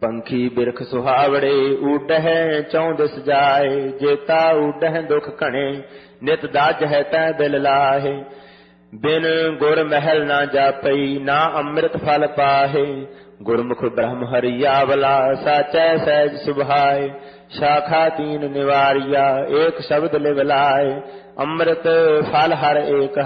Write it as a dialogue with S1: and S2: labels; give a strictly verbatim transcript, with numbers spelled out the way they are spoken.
S1: ਪੰਖੀ ਬਿਰਖ ਸੁਹਾਵੜੇ ਊਡਹਿ ਚੌਂ ਦਿਸ ਜਾਏ। ਜੇਤਾ ਊਡਹਿ ਦੁਖ ਘਣੇ ਨਿਤ ਦਾਜ ਹੈ ਤੈ ਦਿਲ ਲਾਹੇ। ਬਿਨ ਗੁਰ ਮਹਿਲ ਨਾ ਜਾਪਈ ਨਾ ਅੰਮ੍ਰਿਤ ਫਲ ਪਾਹੇ। ਗੁਰਮੁਖ ਬ੍ਰਹਮ ਹਰਿਆਵਲਾ ਸਾਚੈ ਸਹਿਜ ਸੁਭਾਏ। ਸ਼ਾਖਾ ਤੀਨ ਨਿਵਾਰਿਆ ਏਕ ਸ਼ਬਦ ਲਿਵ ਲਾਏ। ਅੰਮ੍ਰਿਤ ਫਲ ਹਰ ਏਕ